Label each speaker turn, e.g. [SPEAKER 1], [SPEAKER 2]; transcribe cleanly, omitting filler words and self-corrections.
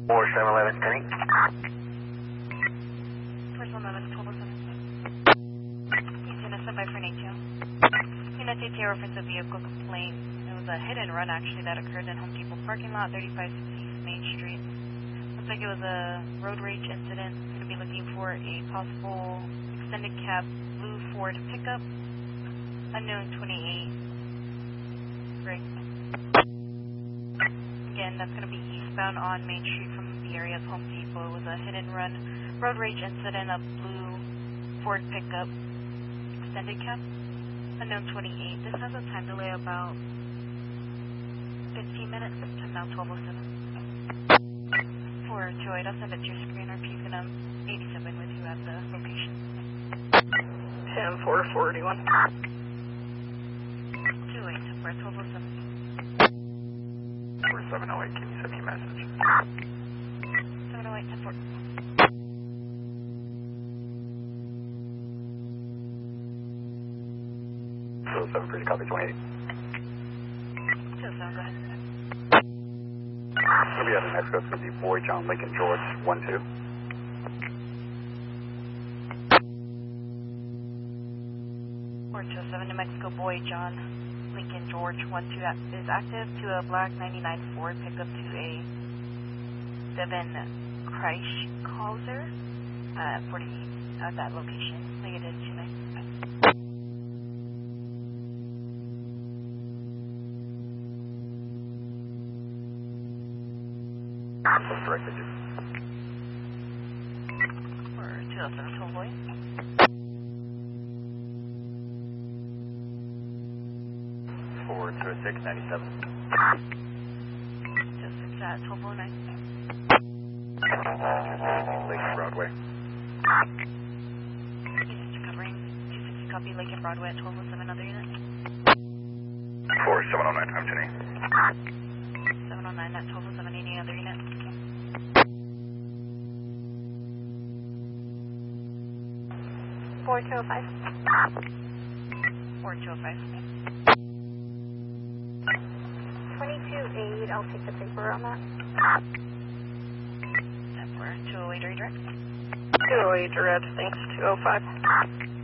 [SPEAKER 1] 4711, Penny.
[SPEAKER 2] 4711, 1207. He's going to step by for an ATO. Unit ATO reference a vehicle complaint. It was a hit and run actually that occurred in Home Depot parking lot, 3560 Main Street. Looks like it was a road rage incident. Going to be looking for a possible extended cab blue Ford pickup, unknown 28. Great. Again, that's going to be eastbound on Main Street from the area of Home Depot. It was a hit and run road rage incident, a blue Ford pickup, extended cab, unknown 28. This has a time delay about 15 minutes to now 1207. For 208, I'll send it to your screen. RP's going to 87 with you at the location.
[SPEAKER 3] 10-441.
[SPEAKER 2] 208, for 1207.
[SPEAKER 1] 4708, can you send me a message?
[SPEAKER 2] 708, 10-4.
[SPEAKER 1] So 7 pretty copy 28.
[SPEAKER 2] 207, go ahead.
[SPEAKER 1] It's going to be out of Mexico. It's going to be Boy John Lincoln George 12.
[SPEAKER 2] 4207, New Mexico Boy John Lincoln George 12 is active to a black 99 Ford pickup to a Devin Kreiskalzer at 40 at that location. Negative 295.
[SPEAKER 1] That's directed to.
[SPEAKER 2] For 207, Toll Boy.
[SPEAKER 1] For 206, 97.
[SPEAKER 2] 206 at 1209.
[SPEAKER 1] Lake Broadway.
[SPEAKER 2] Units recovering 260 copy Lake and Broadway at 1207, other unit.
[SPEAKER 1] 4709, I'm Jenny.
[SPEAKER 2] 709 at 1207, any other unit.
[SPEAKER 3] 4205.
[SPEAKER 2] 4205.
[SPEAKER 3] 22-8, I'll take the paper on that.
[SPEAKER 2] 10-4, 208 redirect.
[SPEAKER 3] 208 direct, thanks, 205.